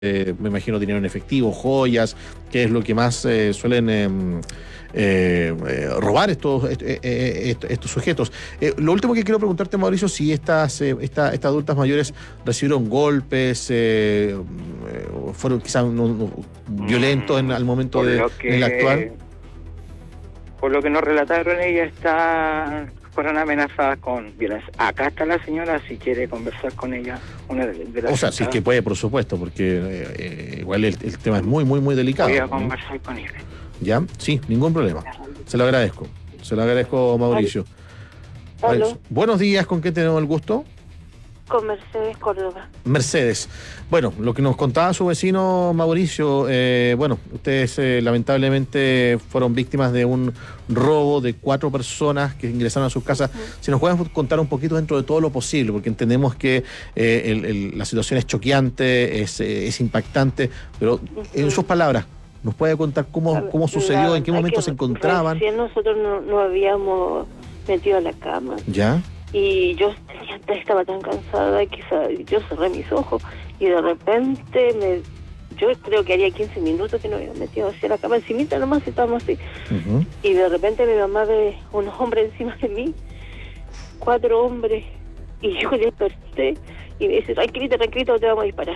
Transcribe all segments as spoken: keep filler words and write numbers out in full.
eh, me imagino dinero en efectivo, joyas, que es lo que más eh, suelen eh, eh, eh, robar estos, est- eh, eh, est- estos sujetos. Eh, lo último que quiero preguntarte, Mauricio, si estas, eh, esta- estas adultas mayores recibieron golpes, eh, eh, fueron quizás no- no- violentos en, Mm, al momento por de lo en el actual. que por lo que nos relataron, ella está fueron amenazadas con violencia. Acá está la señora, si quiere conversar con ella, una de, de las O sea, si es que puede, por supuesto, porque eh, eh, igual el, el tema es muy, muy, muy delicado. voy a ¿no? conversar con ella. ¿Ya? Sí, ningún problema. Se lo agradezco. Se lo agradezco, Mauricio. Aló. Ay, buenos días, ¿con qué tenemos el gusto? Con Mercedes Córdoba. Mercedes. Bueno, lo que nos contaba su vecino Mauricio, eh, bueno, ustedes eh, lamentablemente fueron víctimas de un robo de cuatro personas que ingresaron a sus casas. Uh-huh. Si nos pueden contar un poquito dentro de todo lo posible, porque entendemos que eh, el, el, la situación es choqueante, es, eh, es impactante, pero uh-huh. en sus palabras, ¿nos puede contar cómo, cómo sucedió, la, en qué momento se encontraban? Recién nosotros nos no habíamos metido a la cama. ¿Ya? Y yo tenía, estaba tan cansada que yo cerré mis ojos y de repente me yo creo que haría quince minutos que no había metido hacia la cama, encimita nomás estábamos así. Uh-huh. Y de repente mi mamá ve unos hombres encima de mí, cuatro hombres, y yo desperté y me dice, tranquilita, tranquilita, te vamos a disparar.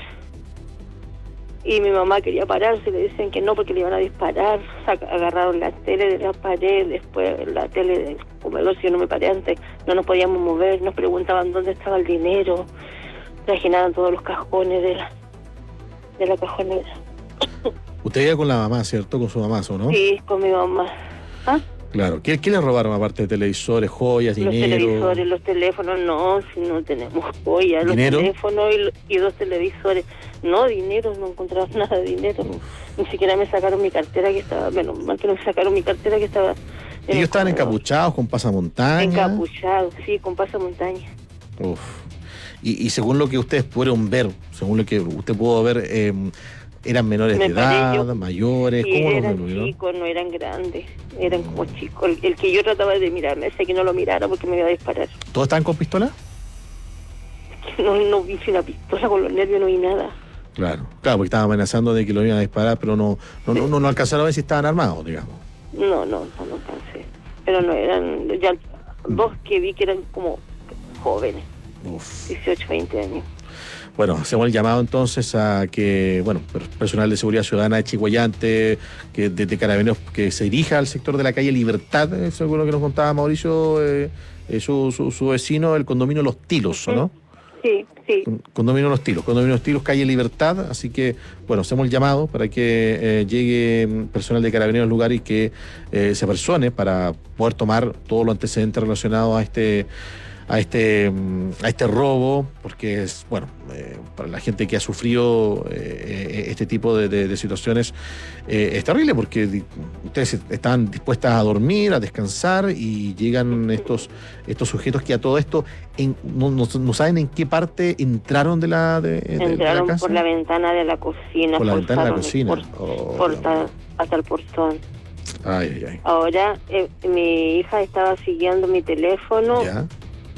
Y mi mamá quería pararse, le decían que no porque le iban a disparar, agarraron la tele de la pared, después la tele del comedor, si yo no me paré antes, no nos podíamos mover, nos preguntaban dónde estaba el dinero, trajinaron todos los cajones de la, de la cajonera. Usted iba con la mamá, ¿cierto? Con su mamá, ¿no? Sí, con mi mamá. ¿Ah? Claro. ¿Qué, ¿Qué le robaron aparte de televisores, joyas, los dinero? Los televisores, los teléfonos, no, si no tenemos joyas, ¿Dinero? Los teléfonos y, y dos televisores. No, dinero, no encontraron nada de dinero. Uf. Ni siquiera me sacaron mi cartera que estaba, menos mal que no me sacaron mi cartera que estaba... ¿Ellos estaban encapuchados con pasamontaña? Encapuchados, sí, con pasamontaña. Uf. Y, y según lo que ustedes pudieron ver, según lo que usted pudo ver, eh, ¿eran menores me de edad, yo, mayores? Sí, ¿Cómo eran los chicos, no eran grandes, eran mm. como chicos. El, el que yo trataba de mirar, me decía que no lo mirara porque me iba a disparar. ¿Todos estaban con pistola? No, no vi si una pistola, con los nervios no vi nada. Claro, claro, porque estaban amenazando de que lo iban a disparar, pero no no, sí. no, no, no alcanzaron a ver si estaban armados, digamos. No, no, no, no alcancé. Pero no eran, ya mm. dos que vi que eran como jóvenes, Uf. dieciocho, veinte años. Bueno, hacemos el llamado entonces a que, bueno, personal de seguridad ciudadana de Chiguayante, que de, de Carabineros, que se dirija al sector de la calle Libertad, según lo que nos contaba Mauricio, eh, eh, su, su, su vecino, el condominio Los Tilos, ¿no? Sí, sí. Condominio Los Tilos, Condominio Los Tilos, calle Libertad, así que, bueno, hacemos el llamado para que eh, llegue personal de Carabineros al lugar y que eh, se persone para poder tomar todos los antecedentes relacionados a este a este a este robo, porque es, bueno, eh, para la gente que ha sufrido eh, este tipo de, de, de situaciones eh, es terrible, porque ustedes están dispuestas a dormir, a descansar, y llegan estos estos sujetos que a todo esto en, no, no, no saben en qué parte entraron de la de, entraron de la casa. Por la ventana de la cocina, por la ventana de la cocina, por, oh, por hasta, hasta el portón. Ay, ay, ay. Ahora eh, mi hija estaba siguiendo mi teléfono. ¿Ya?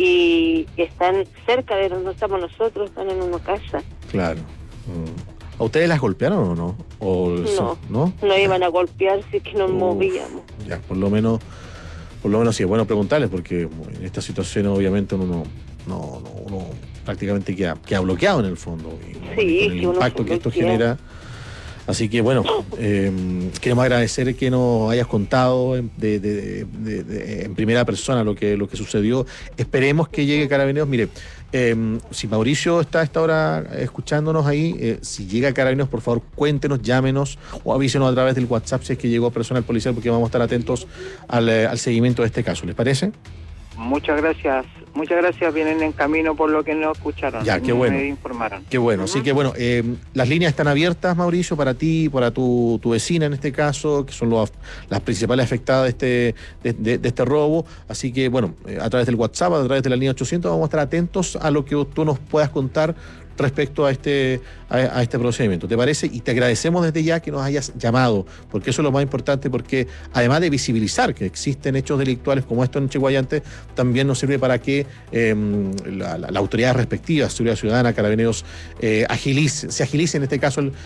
Y están cerca de donde estamos nosotros, están en una casa. Claro. Mm. ¿A ustedes las golpearon o no? ¿O no, no, no iban a golpear, si es que nos Uf, movíamos. Ya, por lo menos, por lo menos sí es bueno preguntarles, porque en esta situación obviamente uno no, no, no uno prácticamente queda, queda bloqueado en el fondo. Y, sí, con el sí, impacto que esto genera. Así que bueno, eh, queremos agradecer que nos hayas contado de, de, de, de, de, en primera persona lo que, lo que sucedió. Esperemos que llegue Carabineros. Mire, eh, si Mauricio está a esta hora escuchándonos ahí, eh, si llega Carabineros, por favor cuéntenos, llámenos o avísenos a través del WhatsApp si es que llegó personal policial, porque vamos a estar atentos al, al seguimiento de este caso. ¿Les parece? Muchas gracias, muchas gracias, vienen en camino por lo que nos escucharon. Ya, qué bueno. Me informaron. Qué bueno, uh-huh. Así que bueno, eh, las líneas están abiertas, Mauricio, para ti, para tu, tu vecina en este caso, que son los, las principales afectadas de este, de, de, de este robo. Así que bueno, eh, a través del WhatsApp, a través de la línea ochocientos, vamos a estar atentos a lo que tú nos puedas contar. respecto a este, a, a este procedimiento. ¿Te parece? Y te agradecemos desde ya que nos hayas llamado, porque eso es lo más importante, porque además de visibilizar que existen hechos delictuales como esto en Chiguayante, también nos sirve para que eh, la, la, la autoridad respectiva, Seguridad Ciudadana, Carabineros, eh, agilice, se agilice en este caso el,